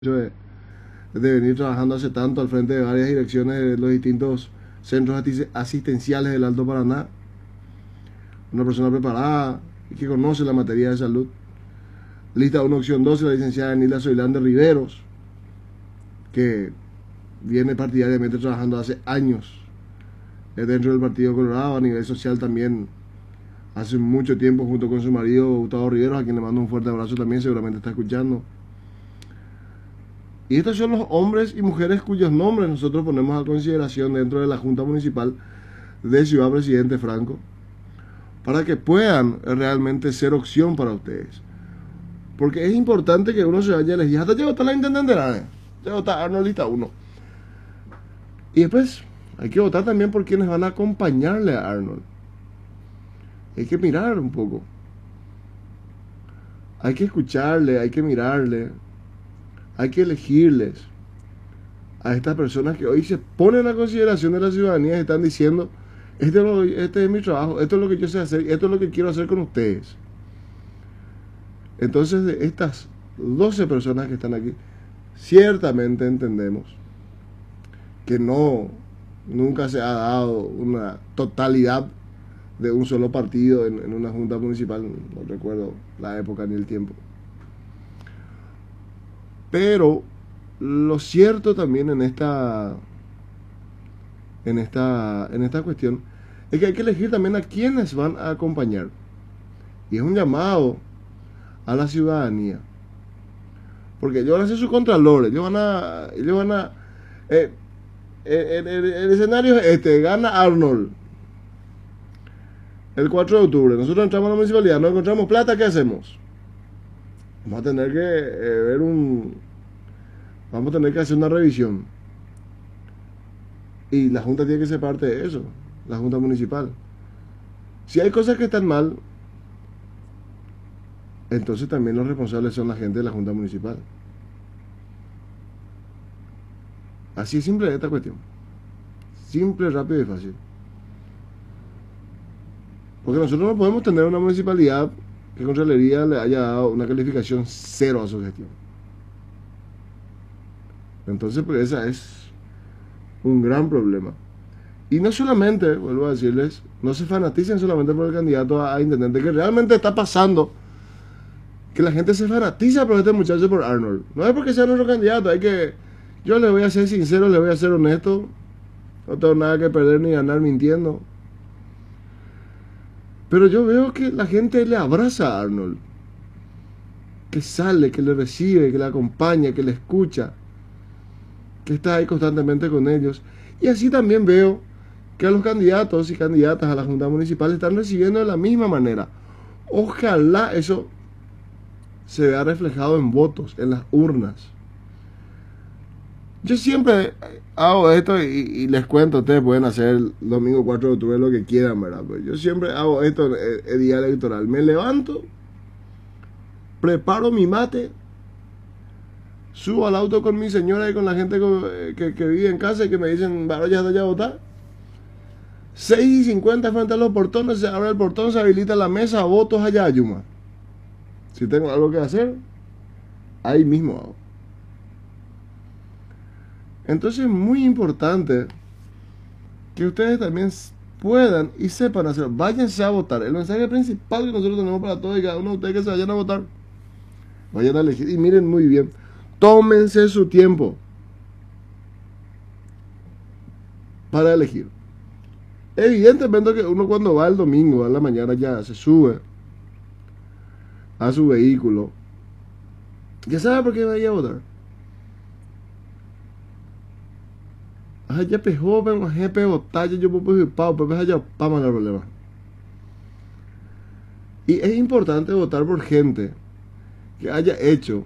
de venir trabajando hace tanto al frente de varias direcciones de los distintos centros asistenciales del Alto Paraná. Una persona preparada y que conoce la materia de salud. Lista 1, opción 12, la licenciada Nila Zoilán de Riveros, que viene partidariamente trabajando hace años dentro del Partido Colorado, a nivel social también, hace mucho tiempo, junto con su marido Gustavo Riveros, a quien le mando un fuerte abrazo también, seguramente está escuchando. Y estos son los hombres y mujeres cuyos nombres nosotros ponemos a consideración dentro de la Junta Municipal de Ciudad Presidente Franco, para que puedan realmente ser opción para ustedes. Porque es importante que uno se vaya a elegir. Hasta llegó hasta la intendente, llegó hasta Arnold lista 1. Y después hay que votar también por quienes van a acompañarle a Arnold. Hay que mirar un poco. Hay que escucharle, hay que mirarle. Hay que elegirles a estas personas que hoy se ponen a consideración de la ciudadanía y están diciendo: este es mi trabajo, esto es lo que yo sé hacer, esto es lo que quiero hacer con ustedes. Entonces, de estas 12 personas que están aquí, ciertamente entendemos que nunca se ha dado una totalidad de un solo partido en una junta municipal. No recuerdo la época ni el tiempo. Pero lo cierto también en esta cuestión es que hay que elegir también a quienes van a acompañar. Y es un llamado a la ciudadanía. Porque ellos van a ser sus contralores. El escenario es este: gana Arnold el 4 de octubre. Nosotros entramos a la municipalidad, no encontramos plata, ¿qué hacemos? Vamos a tener que vamos a tener que hacer una revisión. Y la Junta tiene que ser parte de eso, la Junta Municipal. Si hay cosas que están mal, entonces también los responsables son la gente de la Junta Municipal. Así es simple esta cuestión. Simple, rápido y fácil. Porque nosotros no podemos tener una municipalidad que Contraloría le haya dado una calificación 0 a su gestión. Entonces, pues esa es un gran problema. Y no solamente, vuelvo a decirles, no se fanaticen solamente por el candidato a intendente, que realmente está pasando que la gente se fanatiza por este muchacho, por Arnold. No es porque sea nuestro candidato, yo le voy a ser sincero, le voy a ser honesto, no tengo nada que perder ni ganar mintiendo. Pero yo veo que la gente le abraza a Arnold, que sale, que le recibe, que le acompaña, que le escucha, que está ahí constantemente con ellos. Y así también veo que a los candidatos y candidatas a la Junta Municipal están recibiendo de la misma manera. Ojalá eso se vea reflejado en votos, en las urnas. Yo siempre hago esto y les cuento, ustedes pueden hacer el domingo 4 de octubre lo que quieran, ¿verdad? Pues yo siempre hago esto el día electoral. Me levanto, preparo mi mate, subo al auto con mi señora y con la gente que vive en casa y que me dicen: "Varo, ya está, ya a votar". 6:50 frente a los portones, se abre el portón, se habilita la mesa, votos allá, Yuma. Si tengo algo que hacer, ahí mismo hago. Entonces es muy importante que ustedes también puedan y sepan hacer. Váyanse a votar. El mensaje principal que nosotros tenemos para todos y cada uno de ustedes, que se vayan a votar. Vayan a elegir y miren muy bien. Tómense su tiempo para elegir. Evidentemente que uno, cuando va el domingo a la mañana, ya se sube a su vehículo, ya sabe por qué vaya a votar. Ya pe joven, jefe votar, yo puedo ir pau, pero ya para el problema. Y es importante votar por gente que haya hecho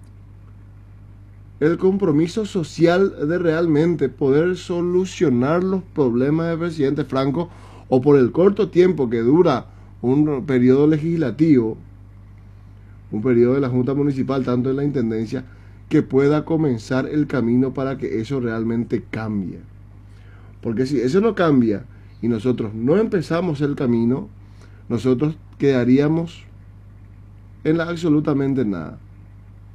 el compromiso social de realmente poder solucionar los problemas del presidente Franco, o por el corto tiempo que dura un periodo legislativo, un periodo de la Junta Municipal, tanto en la Intendencia, que pueda comenzar el camino para que eso realmente cambie. Porque si eso no cambia y nosotros no empezamos el camino, nosotros quedaríamos en la absolutamente nada.